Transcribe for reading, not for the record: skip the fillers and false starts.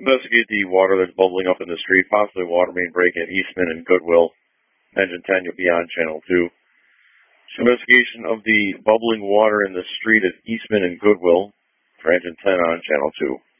Investigate the water that's bubbling up in the street, possibly water main break at Eastman and Goodwill. Engine 10, you'll be on Channel 2. Investigation of the bubbling water in the street at Eastman and Goodwill for Engine 10 on Channel 2.